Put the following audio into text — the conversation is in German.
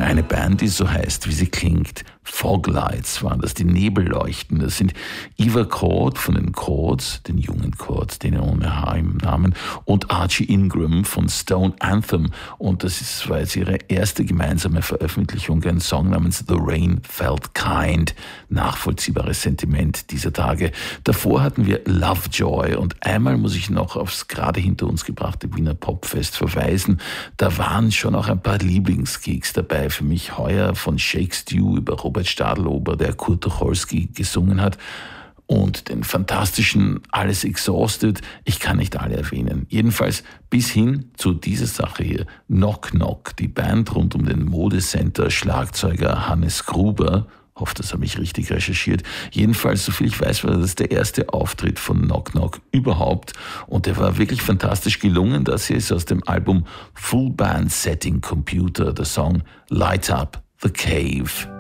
Eine Band, die so heißt, wie sie klingt. Foglights waren das, die Nebelleuchten. Das sind Eva Chord von den Chords, den jungen Chords, denen ohne H im Namen, und Archie Ingram von Stone Anthem. Und das war jetzt ihre erste gemeinsame Veröffentlichung, ein Song namens The Rain Felt Kind. Nachvollziehbares Sentiment dieser Tage. Davor hatten wir Lovejoy, und einmal muss ich noch aufs gerade hinter uns gebrachte Wiener Popfest verweisen. Da waren schon auch ein paar Lieblingsgigs dabei für mich heuer, von Shake Stew über Robert Stadlober, der Kurt Tucholsky gesungen hat, und den fantastischen Alles Exhausted. Ich kann nicht alle erwähnen. Jedenfalls bis hin zu dieser Sache hier. Knock Knock, die Band rund um den Modecenter Schlagzeuger Hannes Gruber. Hoffe, das habe ich richtig recherchiert. Jedenfalls, soviel ich weiß, war das der erste Auftritt von Knock Knock überhaupt. Und der war wirklich fantastisch gelungen. Das hier ist aus dem Album Full Band Setting Computer, der Song Light Up the Cave.